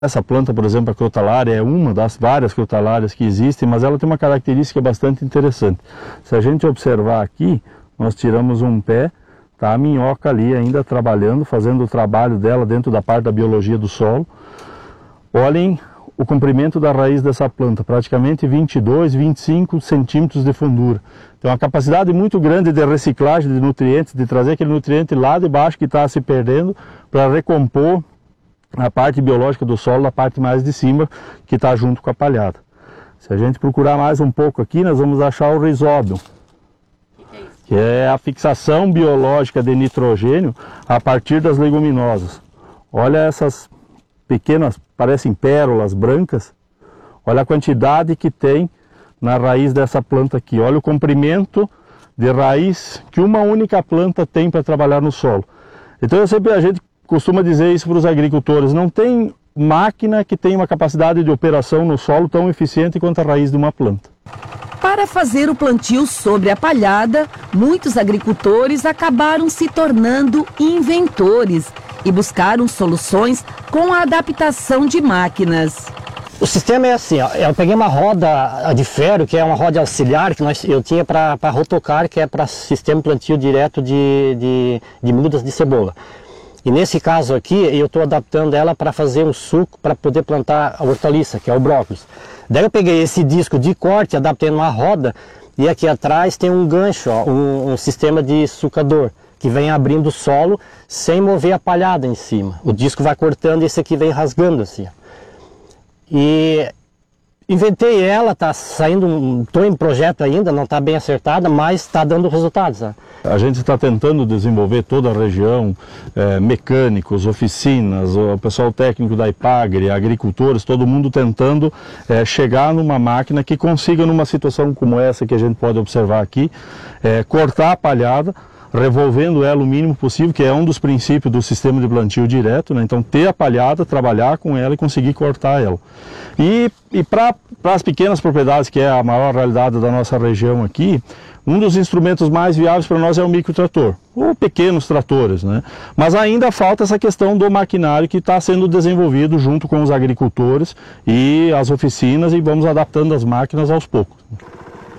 Essa planta, por exemplo, a crotalária, é uma das várias crotalárias que existem, mas ela tem uma característica bastante interessante. Se a gente observar aqui, nós tiramos um pé, tá a minhoca ali ainda trabalhando, fazendo o trabalho dela dentro da parte da biologia do solo. Olhem o comprimento da raiz dessa planta, praticamente 22, 25 centímetros de fundura. Tem uma capacidade muito grande de reciclagem de nutrientes, de trazer aquele nutriente lá de baixo que está se perdendo para recompor a parte biológica do solo, a parte mais de cima, que está junto com a palhada. Se a gente procurar mais um pouco aqui, nós vamos achar o rizóbio, que é a fixação biológica de nitrogênio a partir das leguminosas. Olha essas pequenas, parecem pérolas brancas, olha a quantidade que tem na raiz dessa planta aqui. Olha o comprimento de raiz que uma única planta tem para trabalhar no solo. Então a gente costuma dizer isso para os agricultores, não tem máquina que tenha uma capacidade de operação no solo tão eficiente quanto a raiz de uma planta. Para fazer o plantio sobre a palhada, muitos agricultores acabaram se tornando inventores e buscaram soluções com a adaptação de máquinas. O sistema é assim, ó, eu peguei uma roda de ferro, que é uma roda auxiliar que eu tinha para rotocar, que é para sistema plantio direto de mudas de cebola. E nesse caso aqui, eu estou adaptando ela para fazer um suco para poder plantar a hortaliça, que é o brócolis. Daí eu peguei esse disco de corte, adaptei numa roda, e aqui atrás tem um gancho, ó, um sistema de sucador, que vem abrindo o solo sem mover a palhada em cima. O disco vai cortando e esse aqui vem rasgando assim. E inventei ela, está saindo, estou em projeto ainda, não está bem acertada, mas está dando resultados. Né? A gente está tentando desenvolver toda a região, mecânicos, oficinas, o pessoal técnico da Ipagre, agricultores, todo mundo tentando chegar numa máquina que consiga, numa situação como essa que a gente pode observar aqui, cortar a palhada, revolvendo ela o mínimo possível, que é um dos princípios do sistema de plantio direto, né? Então ter a palhada, trabalhar com ela e conseguir cortar ela. E para as pequenas propriedades, que é a maior realidade da nossa região aqui, um dos instrumentos mais viáveis para nós é o microtrator, ou pequenos tratores, né? Mas ainda falta essa questão do maquinário que está sendo desenvolvido junto com os agricultores e as oficinas, e vamos adaptando as máquinas aos poucos.